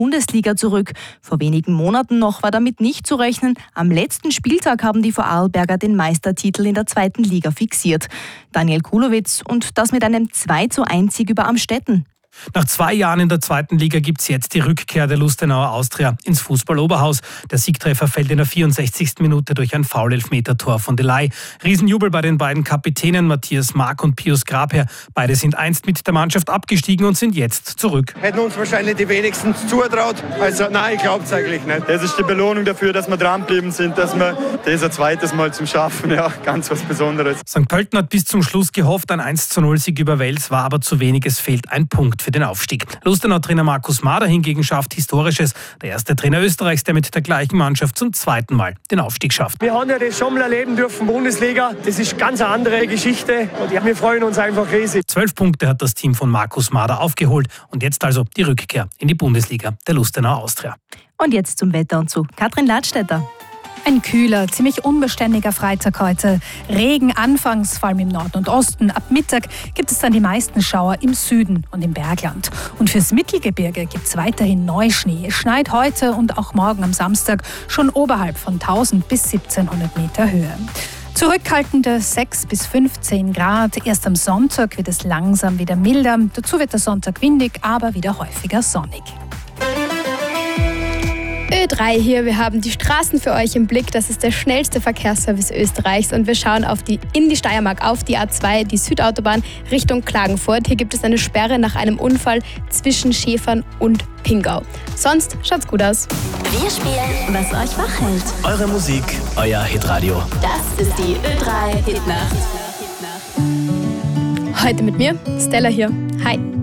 Bundesliga zurück. Vor wenigen Monaten noch war damit nicht zu rechnen. Am letzten Spieltag haben die Vorarlberger den Meistertitel in der 2. Liga fixiert. Daniel Kulowitz und das mit einem 2:1 über Amstetten. Nach 2 Jahren in der 2. Liga gibt es jetzt die Rückkehr der Lustenauer Austria ins Fußballoberhaus. Der Siegtreffer fällt in der 64. Minute durch ein Foul-Elfmeter-Tor von Delay. Riesenjubel bei den beiden Kapitänen Matthias Mark und Pius Grabherr. Beide sind einst mit der Mannschaft abgestiegen und sind jetzt zurück. Hätten uns wahrscheinlich die wenigsten zutraut. Also nein, ich glaube es eigentlich nicht. Das ist die Belohnung dafür, dass wir dranbleiben sind, dass wir das ein zweites Mal zum Schaffen, ja, ganz was Besonderes. St. Pölten hat bis zum Schluss gehofft, ein 1:0-Sieg über Wels war aber zu wenig. Es fehlt ein Punkt für den Aufstieg. Lustenau-Trainer Markus Mader hingegen schafft Historisches. Der erste Trainer Österreichs, der mit der gleichen Mannschaft zum 2. Mal den Aufstieg schafft. Wir haben ja das schon mal erleben dürfen, Bundesliga. Das ist ganz eine andere Geschichte und wir freuen uns einfach riesig. 12 Punkte hat das Team von Markus Mader aufgeholt und jetzt also die Rückkehr in die Bundesliga der Lustenau Austria. Und jetzt zum Wetter und zu Katrin Ladstätter. Ein kühler, ziemlich unbeständiger Freitag heute. Regen anfangs, vor allem im Norden und Osten. Ab Mittag gibt es dann die meisten Schauer im Süden und im Bergland. Und fürs Mittelgebirge gibt es weiterhin Neuschnee. Es schneit heute und auch morgen am Samstag schon oberhalb von 1000 bis 1700 Meter Höhe. Zurückhaltende 6 bis 15 Grad. Erst am Sonntag wird es langsam wieder milder. Dazu wird der Sonntag windig, aber wieder häufiger sonnig. Ö3 hier, wir haben die Straßen für euch im Blick. Das ist der schnellste Verkehrsservice Österreichs und wir schauen in die Steiermark, auf die A2, die Südautobahn Richtung Klagenfurt. Hier gibt es eine Sperre nach einem Unfall zwischen Schäfern und Pingau. Sonst schaut's gut aus. Wir spielen, was euch wach hält. Eure Musik, euer Hitradio. Das ist die Ö3 Hitnacht. Heute mit mir, Stella hier. Hi.